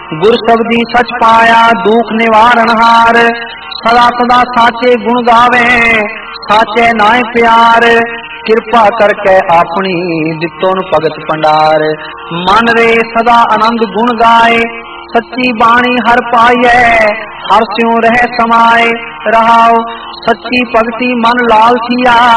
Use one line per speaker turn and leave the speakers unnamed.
गुर शब्दी सच पाया दुख निवारण हार। सदा सदा साचे गुण गावे साचे नाय प्यार। कृपा करके अपनी दितों भगत भंडार। मन रे सदा आनंद गुण गाए सच्ची बाणी हर पाइए। हर स्यों रह समाए रहाओ सच्ची भगति मन लाल थिया।